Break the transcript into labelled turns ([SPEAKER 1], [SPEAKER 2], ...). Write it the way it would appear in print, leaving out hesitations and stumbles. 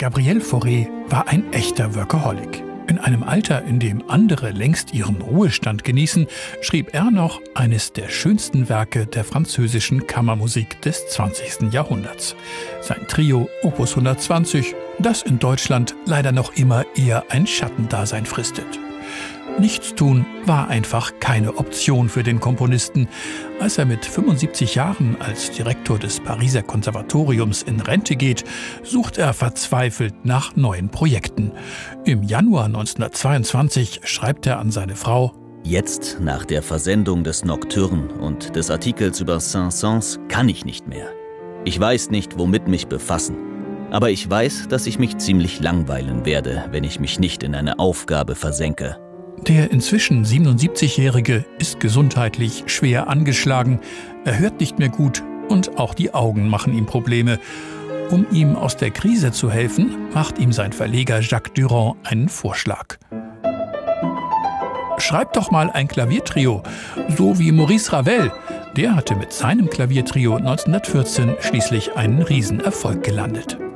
[SPEAKER 1] Gabriel Fauré war ein echter Workaholic. In einem Alter, in dem andere längst ihren Ruhestand genießen, schrieb er noch eines der schönsten Werke der französischen Kammermusik des 20. Jahrhunderts. Sein Trio Opus 120, das in Deutschland leider noch immer eher ein Schattendasein fristet. Nichtstun war einfach keine Option für den Komponisten. Als er mit 75 Jahren als Direktor des Pariser Konservatoriums in Rente geht, sucht er verzweifelt nach neuen Projekten. Im Januar 1922 schreibt er an seine Frau:
[SPEAKER 2] Jetzt, nach der Versendung des Nocturne und des Artikels über Saint-Saëns, kann ich nicht mehr. Ich weiß nicht, womit mich befassen. Aber ich weiß, dass ich mich ziemlich langweilen werde, wenn ich mich nicht in eine Aufgabe versenke.
[SPEAKER 1] Der inzwischen 77-Jährige ist gesundheitlich schwer angeschlagen, er hört nicht mehr gut und auch die Augen machen ihm Probleme. Um ihm aus der Krise zu helfen, macht ihm sein Verleger Jacques Durand einen Vorschlag. Schreib doch mal ein Klaviertrio, so wie Maurice Ravel. Der hatte mit seinem Klaviertrio 1914 schließlich einen Riesenerfolg gelandet.